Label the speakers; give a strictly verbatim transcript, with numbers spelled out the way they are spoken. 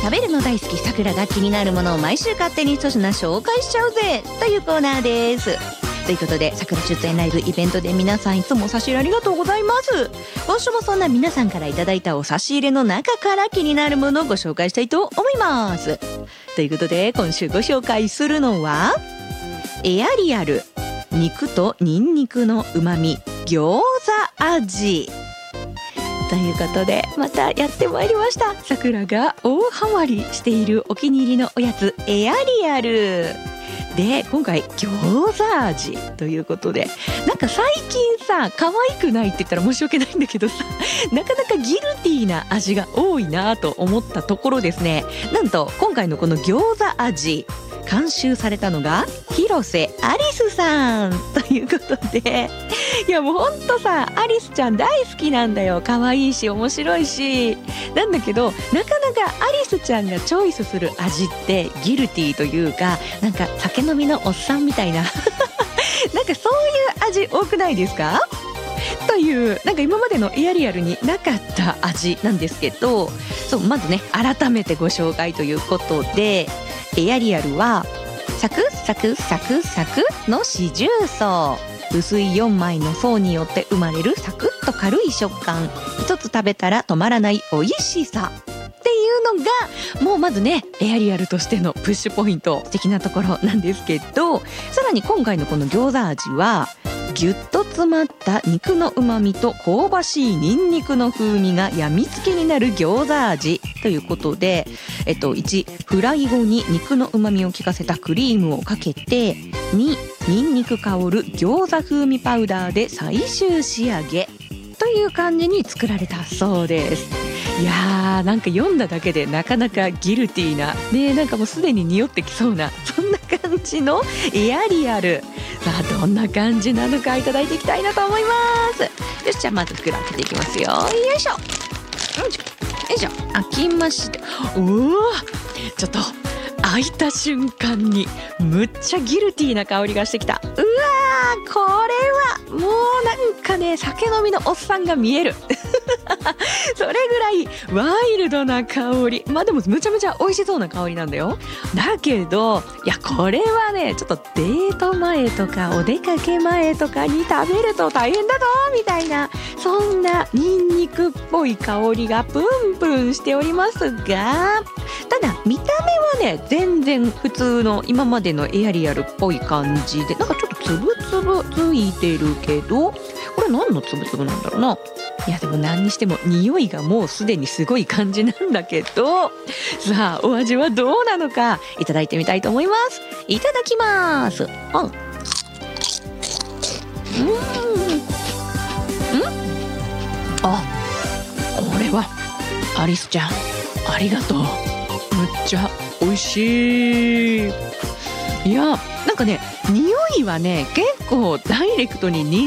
Speaker 1: 食べるの大好きさくらが気になるものを毎週勝手に一品紹介しちゃうぜというコーナーです。ということで、さくら出演ライブイベントで皆さんいつも差し入れありがとうございます。今週もそんな皆さんからいただいたお差し入れの中から気になるものをご紹介したいと思います。ということで、今週ご紹介するのはエアリアル肉とニンニクの旨味餃子味ということで、またやってまいりました。さくらが大ハマりしているお気に入りのおやつエアリアルで、今回餃子味ということで、なんか最近さ、可愛くないって言ったら申し訳ないんだけどさ、なかなかギルティーな味が多いなと思ったところですね、なんと今回のこの餃子味監修されたのが広瀬アリスさんということで、いやもうほんとさ、アリスちゃん大好きなんだよ。可愛いし面白いし、なんだけどなかなかアリスちゃんがチョイスする味ってギルティーというか、なんか酒飲みのおっさんみたいななんかそういう味多くないですかという、なんか今までのエアリアルになかった味なんですけど、そう、まずね改めてご紹介ということで、エアリアルはサクサクサクサクの四重奏、薄いよんまいの層によって生まれるサクッと軽い食感、一つ食べたら止まらない美味しさっていうのがもうまずねエアリアルとしてのプッシュポイント的なところなんですけど、さらに今回のこの餃子味はぎゅっと詰まった肉の旨味と香ばしいニンニクの風味がやみつきになる餃子味ということで、えっと、いちフライ後に肉の旨味を効かせたクリームをかけて、にニンニク香る餃子風味パウダーで最終仕上げという感じに作られたそうです。いやー、なんか読んだだけでなかなかギルティーなね、なんかもうすでに匂ってきそうなそんな感じのエアリアル。さあどんな感じなのかいただいていきたいなと思います。よし、じゃあまず袋開けていきますよ。よいしょよいしょよいしょ、開きまして、おー、ちょっと開いた瞬間にむっちゃギルティーな香りがしてきた。うわー、これはもうなんかね、酒飲みのおっさんが見えるそれぐらいワイルドな香り。まあでもむちゃむちゃ美味しそうな香りなんだよ。だけどいや、これはねちょっとデート前とかお出かけ前とかに食べると大変だぞみたいな、そんなニンニクっぽい香りがプンプンしておりますが、ただ見た目はね全然普通の今までのエアリアルっぽい感じで、なんかちょっとつぶつぶついてるけど、これ何のつぶつぶなんだろうな。いやでも何にしても匂いがもうすでにすごい感じなんだけど、さあお味はどうなのかいただいてみたいと思います。いただきます。あ、うん、うん、あ、これはアリスちゃんありがとう。むっちゃ美味しい。いやなんかね、匂いはね結構ダイレクトにニン